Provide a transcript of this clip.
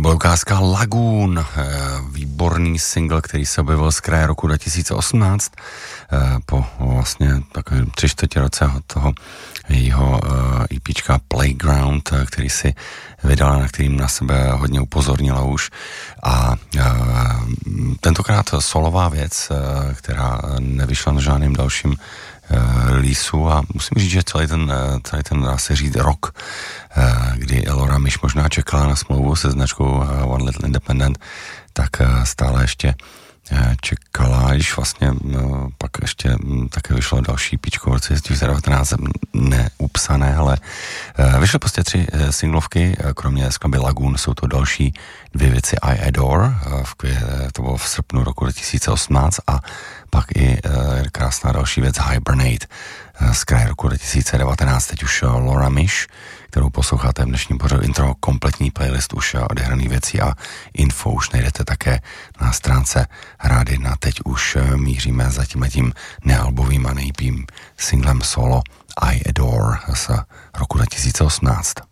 byla ukázka Lagoon, výborný single, který se objevil z kraje roku 2018 po vlastně takovém 3/4 roce od toho jejího EPčka Playground, který si vydala, na kterým na sebe hodně upozornila už. A tentokrát solová věc, která nevyšla na žádným dalším releaseu a musím říct, že celý ten dá se říct rok, kdy Laura Mish možná čekala na smlouvu se značkou One Little Independent, tak stále ještě čekala, když vlastně pak ještě také vyšlo další píčko v roce 2019 neupsané, ale vyšly prostě 3 singlovky, kromě skladby Lagoon jsou to další 2 věci I Adore, to bylo v srpnu roku 2018 a pak i krásná další věc Hibernate z kraje roku 2019, teď už Laura Mish, kterou posloucháte v dnešním pořadu intro, kompletní playlist už odehraných věcí a info už najdete také na stránce Rádia 1. Teď už míříme za tímhletím nealbovým a nejpím singlem solo I Adore z roku 2018.